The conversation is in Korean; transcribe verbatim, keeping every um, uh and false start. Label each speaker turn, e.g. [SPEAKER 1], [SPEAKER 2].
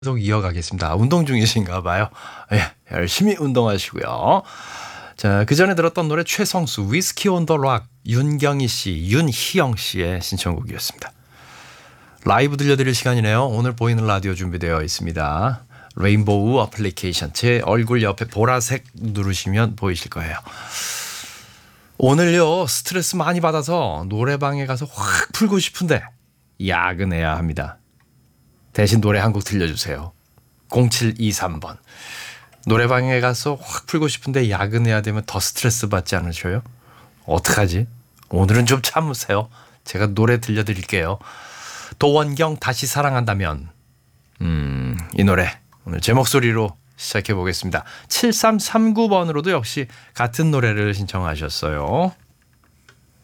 [SPEAKER 1] 계속 이어가겠습니다. 운동 중이신가 봐요. 예, 열심히 운동하시고요. 자, 그 전에 들었던 노래 최성수 위스키 온 더 락 윤경희 씨, 윤희영 씨의 신청곡이었습니다. 라이브 들려드릴 시간이네요. 오늘 보이는 라디오 준비되어 있습니다. 레인보우 어플리케이션 제 얼굴 옆에 보라색 누르시면 보이실 거예요. 오늘요 스트레스 많이 받아서 노래방에 가서 확 풀고 싶은데 야근해야 합니다. 대신 노래 한 곡 들려주세요. 공칠이삼 번. 노래방에 가서 확 풀고 싶은데 야근해야 되면 더 스트레스 받지 않으셔요? 어떡하지? 오늘은 좀 참으세요. 제가 노래 들려드릴게요. 도원경 다시 사랑한다면. 음, 이 노래 오늘 제 목소리로 시작해 보겠습니다. 칠삼삼구 번으로도 역시 같은 노래를 신청하셨어요.